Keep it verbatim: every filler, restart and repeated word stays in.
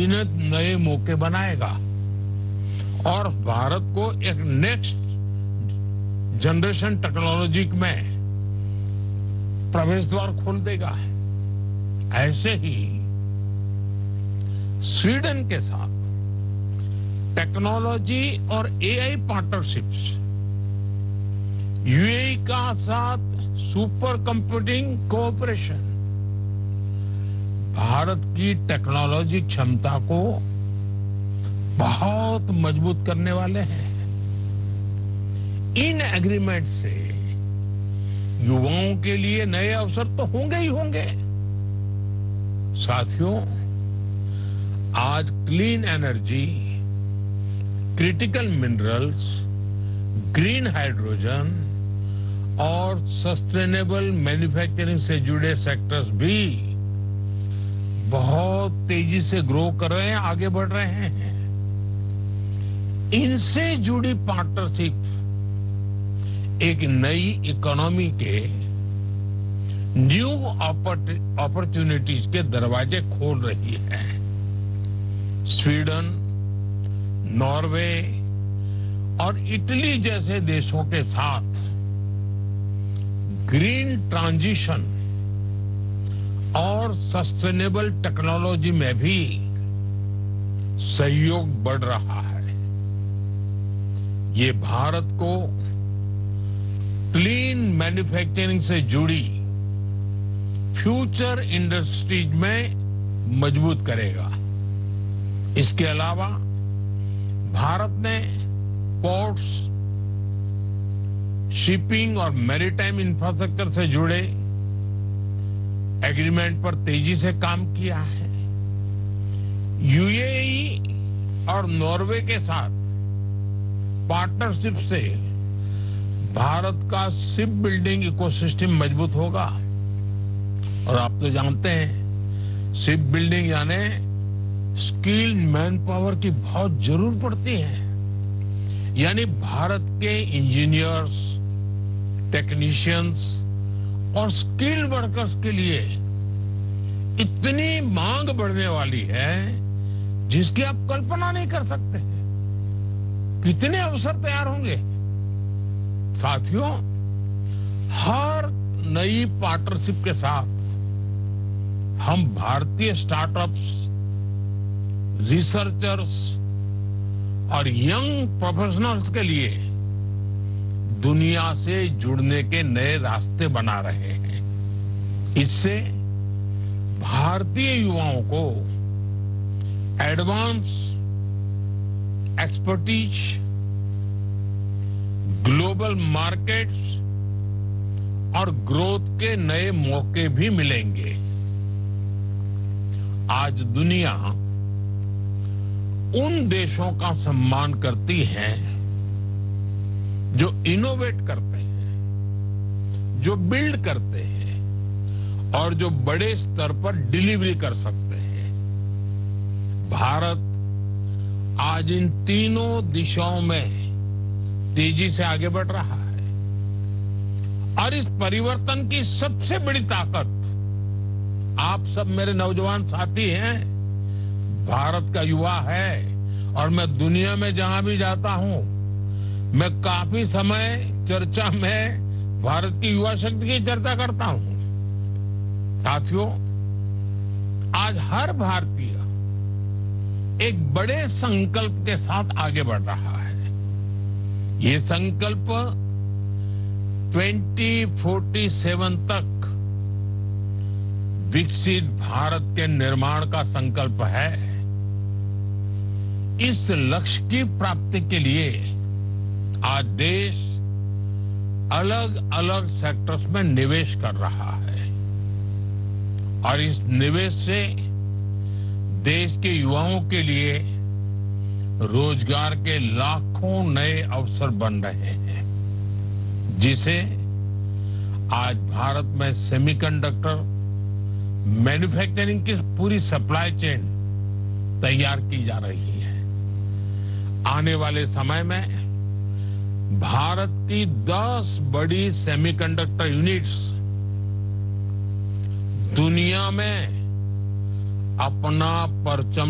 अनगिनत नए मौके बनाएगा और भारत को एक नेक्स्ट जनरेशन टेक्नोलॉजी में प्रवेश द्वार खोल देगा। ऐसे ही स्वीडन के साथ टेक्नोलॉजी और एआई पार्टनरशिप्स, यूएई का साथ सुपर कंप्यूटिंग कोऑपरेशन भारत की टेक्नोलॉजी क्षमता को बहुत मजबूत करने वाले हैं। इन एग्रीमेंट से युवाओं के लिए नए अवसर तो होंगे ही होंगे। साथियों, आज clean energy, critical minerals, green hydrogen और सस्टेनेबल मैन्युफैक्चरिंग से जुड़े सेक्टर्स भी बहुत तेजी से ग्रो कर रहे हैं, आगे बढ़ रहे हैं। इनसे जुड़ी पार्टनरशिप एक नई इकोनॉमी के न्यू अपॉर्चुनिटीज के दरवाजे खोल रही है। स्वीडन, नॉर्वे और इटली जैसे देशों के साथ ग्रीन ट्रांजिशन और सस्टेनेबल टेक्नोलॉजी में भी सहयोग बढ़ रहा है। ये भारत को क्लीन मैन्युफैक्चरिंग से जुड़ी फ्यूचर इंडस्ट्रीज में मजबूत करेगा। इसके अलावा भारत ने पोर्ट्स, शिपिंग और मैरीटाइम इंफ्रास्ट्रक्चर से जुड़े एग्रीमेंट पर तेजी से काम किया है। यूएई और नॉर्वे के साथ पार्टनरशिप से भारत का शिप बिल्डिंग इकोसिस्टम मजबूत होगा। और आप तो जानते हैं, शिप बिल्डिंग यानी स्किल्ड मैन पावर की बहुत जरूरत पड़ती है। यानी भारत के इंजीनियर्स, टेक्नीशियंस और स्किल्ड वर्कर्स के लिए इतनी मांग बढ़ने वाली है जिसकी आप कल्पना नहीं कर सकते हैं। कितने अवसर तैयार होंगे। साथियों, हर नई पार्टनरशिप के साथ हम भारतीय स्टार्टअप्स, रिसर्चर्स और यंग प्रोफेशनल्स के लिए दुनिया से जुड़ने के नए रास्ते बना रहे हैं। इससे भारतीय युवाओं को एडवांस एक्सपर्टीज, ग्लोबल मार्केट्स और ग्रोथ के नए मौके भी मिलेंगे। आज दुनिया उन देशों का सम्मान करती है जो इनोवेट करते हैं, जो बिल्ड करते हैं और जो बड़े स्तर पर डिलीवरी कर सकते हैं। भारत आज इन तीनों दिशाओं में तेजी से आगे बढ़ रहा है और इस परिवर्तन की सबसे बड़ी ताकत आप सब मेरे नौजवान साथी हैं, भारत का युवा है। और मैं दुनिया में जहां भी जाता हूं, मैं काफी समय चर्चा में भारत की युवा शक्ति की चर्चा करता हूं। साथियों, आज हर भारतीय एक बड़े संकल्प के साथ आगे बढ़ रहा है। ये संकल्प ट्वेंटी फोर्टी सेवन तक विकसित भारत के निर्माण का संकल्प है। इस लक्ष्य की प्राप्ति के लिए आज देश अलग अलग सेक्टर्स में निवेश कर रहा है और इस निवेश से देश के युवाओं के लिए रोजगार के लाखों नए अवसर बन रहे हैं, जिसे आज भारत में सेमीकंडक्टर मैन्युफैक्चरिंग की पूरी सप्लाई चेन तैयार की जा रही है। आने वाले समय में भारत की दस बड़ी सेमीकंडक्टर यूनिट्स दुनिया में अपना परचम